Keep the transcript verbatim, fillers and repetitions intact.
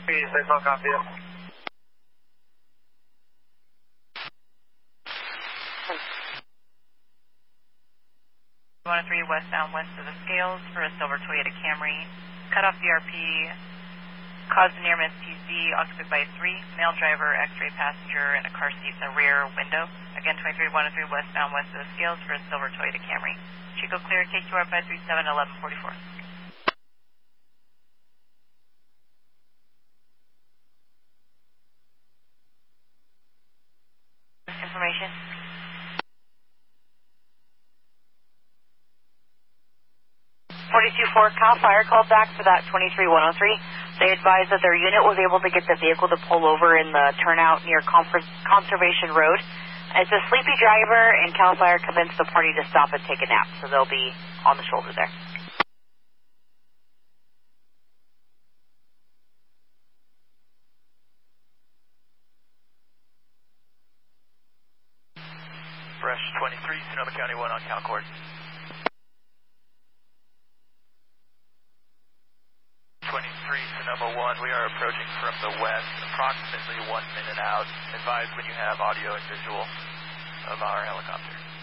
Please, I don't copy it. one oh three westbound west of the scales for a silver Toyota Camry. Cut off D R P, caused a near miss T C, occupied by three, male driver, X-ray passenger, and a car seat in the rear window. Again, twenty-three one oh three westbound west of the scales for a silver Toyota Camry. Chico clear, K Q R five three seven, eleven forty-four. Information. forty-two four, CAL FIRE called back for that twenty-three one oh three. They advised that their unit was able to get the vehicle to pull over in the turnout near Conservation Road. It's a sleepy driver, and CAL FIRE convinced the party to stop and take a nap, so they'll be on the shoulder there. Fresh twenty-three, Sonoma County one on Calcord. twenty-three, Sonoma one, we are approaching from the west, approximately one minute out. Advise when you have audio and visual of our helicopter.